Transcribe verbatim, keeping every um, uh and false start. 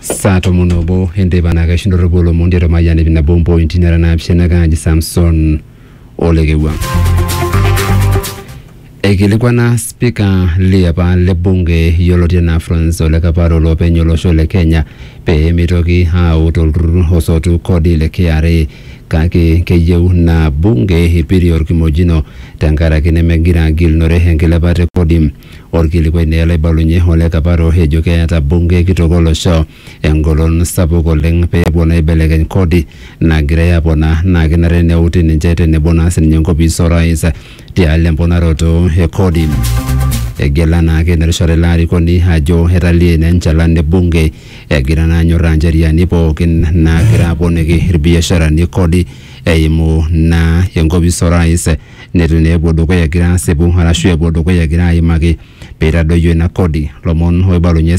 Sato munobo hende banaga shindoro bolo mondero mayane bina bombo intinera na pshenaga ji Samson Olegewa. Ekilikwana speaker liapa lebunge yolotina France olekaparo lope nyolosho le Kenya pe mitoki hau tolruru hosotu kodi le K R A kake keyeu na bunge hipiri orkimojino tankara kine megira gil nore hengelabate kodim orkilikwe nele balunye olekaparo hejoke ata bunge kitokolo sho engolon sapuko leng pe bona ibelegen kodi na gireya bona na ginare ne uti njete ne bonus nyengo bisora isa ti alempona roto he kodi egela na ke nerishore lari koni hajo heralie ne nchala ne bunge egira na nyoranjeria nipo kin na gira bonege hirbiashara ni kodi eimu na yengo bisora isa netune bodo ko yagira sebu harashu bodo ko yagira image pera doyo na kodi lomon hoy balunye